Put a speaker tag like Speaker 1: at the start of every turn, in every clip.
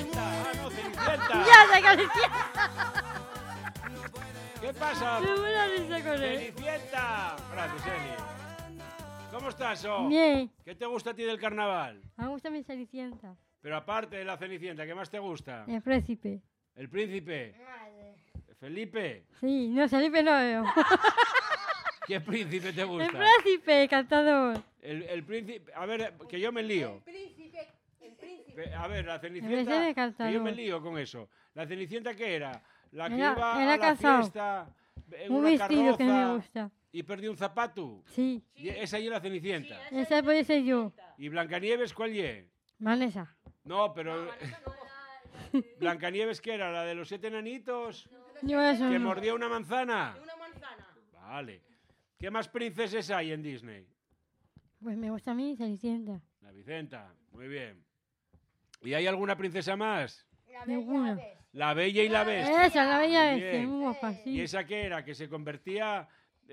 Speaker 1: Cenicienta. Ah, no, Cenicienta.
Speaker 2: ¡Ya se Cenicienta!
Speaker 1: ¿Qué pasa?
Speaker 2: Me voy a risa con él.
Speaker 1: Cenicienta. Gracias, Eni. ¿Cómo estás, oh?
Speaker 2: Bien.
Speaker 1: ¿Qué te gusta a ti del carnaval?
Speaker 2: Me gusta mi Cenicienta.
Speaker 1: Pero aparte de la Cenicienta, ¿qué más te gusta?
Speaker 2: El príncipe.
Speaker 1: ¿El príncipe? ¿Felipe?
Speaker 2: Sí, no, Felipe no veo.
Speaker 1: ¿Qué príncipe te
Speaker 2: El
Speaker 1: gusta?
Speaker 2: príncipe, cantador.
Speaker 1: El príncipe... A ver, que yo me lío.
Speaker 3: El príncipe.
Speaker 1: A ver, la
Speaker 2: El príncipe
Speaker 1: Cenicienta...
Speaker 2: cantador.
Speaker 1: Que yo me lío con eso. ¿La Cenicienta qué era? La que
Speaker 2: Era-
Speaker 1: iba
Speaker 2: era
Speaker 1: a la
Speaker 2: casado.
Speaker 1: fiesta en
Speaker 2: Un
Speaker 1: una
Speaker 2: vestido que me
Speaker 1: carroza
Speaker 2: gusta.
Speaker 1: y perdió un zapato.
Speaker 2: Sí,
Speaker 1: Y esa y es la Cenicienta.
Speaker 2: esa puede ser yo.
Speaker 1: ¿Y Blancanieves cuál es?
Speaker 2: Vanessa.
Speaker 1: No, pero... ¿Blancanieves qué era? ¿La de los 7 enanitos?
Speaker 2: Yo eso
Speaker 1: ¿Que
Speaker 2: no.
Speaker 1: mordía una manzana?
Speaker 3: Una manzana.
Speaker 1: Vale. ¿Qué más princesas hay en Disney?
Speaker 2: Pues me gusta a mí Cenicienta.
Speaker 1: La Vicenta. Muy bien. ¿Y hay alguna princesa más?
Speaker 3: La
Speaker 2: Ninguna.
Speaker 3: bella bestia.
Speaker 1: La Bella y la Bestia.
Speaker 2: Esa, la bella
Speaker 1: Muy
Speaker 2: bestia,
Speaker 1: bien.
Speaker 2: muy guapa,
Speaker 1: ¿Y
Speaker 2: sí.
Speaker 1: esa qué era? Que se convertía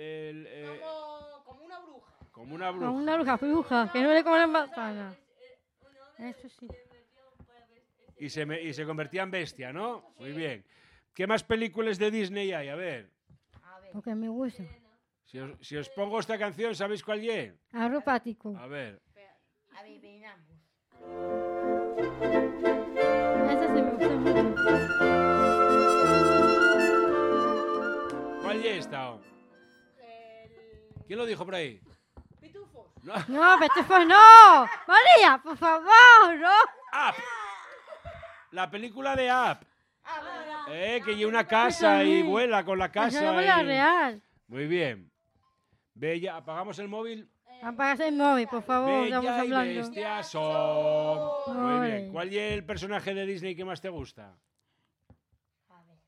Speaker 3: Como una bruja.
Speaker 1: como una
Speaker 2: Como
Speaker 1: bruja.
Speaker 2: una bruja, que no le coman manzana. Eso sí.
Speaker 1: Y se convertía en bestia, ¿no? Muy bien. ¿Qué más películas de Disney hay? A ver.
Speaker 3: A ver.
Speaker 2: Porque me gusta.
Speaker 1: Si os pongo esta canción, ¿sabéis cuál es?
Speaker 2: Arropático.
Speaker 1: A ver.
Speaker 3: Adivinamos.
Speaker 2: Esa se me gusta mucho.
Speaker 1: ¿Cuál es esta? oh?
Speaker 3: El...
Speaker 1: ¿Quién lo dijo por ahí?
Speaker 3: Pitufos.
Speaker 1: No.
Speaker 2: No, Petufos no. María, por favor, no.
Speaker 1: Up. La película de Up.
Speaker 3: Ah, bueno.
Speaker 1: Que lleva una casa y vuela con la
Speaker 2: Esa
Speaker 1: casa.
Speaker 2: no es la
Speaker 1: y-
Speaker 2: real.
Speaker 1: Muy bien. Bella, apagamos el móvil.
Speaker 2: Apagas el móvil, por favor, estamos
Speaker 1: Bella y
Speaker 2: hablando.
Speaker 1: bestia son. Muy bien.
Speaker 2: Ole.
Speaker 1: ¿Cuál es el personaje de Disney que más te gusta?
Speaker 3: A ver.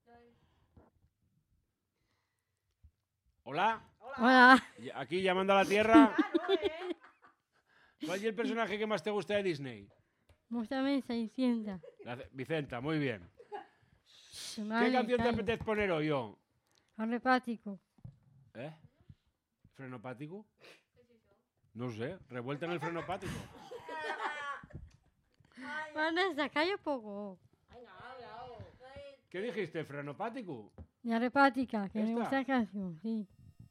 Speaker 1: ¿Hola?
Speaker 2: Hola.
Speaker 1: Aquí llamando a la Tierra.
Speaker 3: Claro, ¿eh?
Speaker 1: ¿Cuál es el personaje que más te gusta de Disney?
Speaker 2: Me gusta a mí Cenicienta.
Speaker 1: Vicenta, muy bien. ¿Qué
Speaker 2: Vale,
Speaker 1: canción te
Speaker 2: calla.
Speaker 1: apetece poner hoy, yo?
Speaker 2: Arropático.
Speaker 1: ¿Eh? ¿Frenopático? No sé, revuelta en el frenopático.
Speaker 2: Vanessa, calla un poco.
Speaker 3: Venga, habla. Oh.
Speaker 1: ¿Qué dijiste, frenopático?
Speaker 2: Y arropática, que me
Speaker 1: ¿Esta?
Speaker 2: gusta la canción, sí.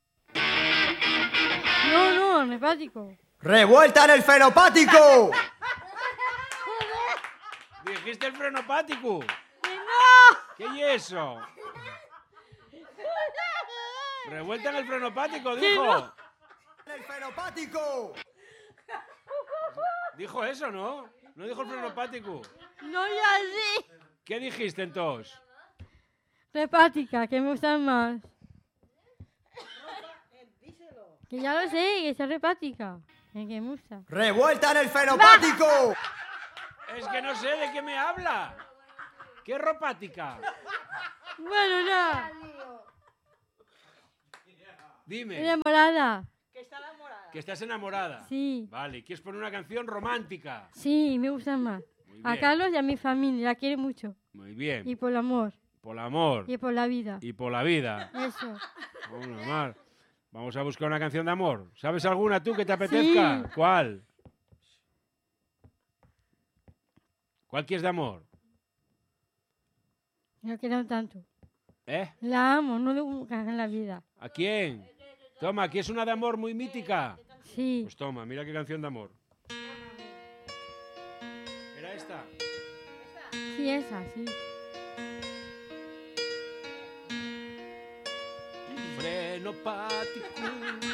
Speaker 2: No, arropático.
Speaker 4: ¡Revuelta en el fenopático!
Speaker 1: ¿Dijiste el frenopático? ¿Qué es eso? Revuelta en el frenopático, dijo.
Speaker 4: ¡En el fenopático!
Speaker 1: Dijo eso, ¿no? No dijo el frenopático.
Speaker 2: No, ya sí.
Speaker 1: ¿Qué dijiste entonces?
Speaker 2: Repática, que me gusta más.
Speaker 3: Díselo.
Speaker 2: Que ya lo sé, que es repática. El que me gusta.
Speaker 4: ¡Revuelta en el fenopático!
Speaker 1: Es que no sé de qué me habla. ¿Qué ropática?
Speaker 2: Bueno, nada.
Speaker 1: Dime,
Speaker 2: Enamorada.
Speaker 3: Que está enamorada.
Speaker 1: que estás enamorada.
Speaker 2: Sí,
Speaker 1: Vale, ¿quieres poner una canción romántica?
Speaker 2: sí, me gusta más.
Speaker 1: Muy
Speaker 2: A
Speaker 1: bien.
Speaker 2: Carlos y a mi familia, la quiere mucho.
Speaker 1: Muy bien.
Speaker 2: Y por el amor,
Speaker 1: Por el amor
Speaker 2: y por la vida.
Speaker 1: y por la vida.
Speaker 2: Eso.
Speaker 1: Bueno, Mar, vamos a buscar una canción de amor. ¿Sabes alguna tú que te apetezca?
Speaker 2: Sí.
Speaker 1: ¿Cuál? ¿Cuál quieres de amor?
Speaker 2: No quiero tanto.
Speaker 1: ¿Eh?
Speaker 2: La amo, no le buscas en la vida.
Speaker 1: ¿A quién? Toma, aquí es una de amor muy mítica.
Speaker 2: Sí,
Speaker 1: Pues toma, mira qué canción de amor. ¿Era esta?
Speaker 2: sí, esa, sí.
Speaker 1: Frenopático.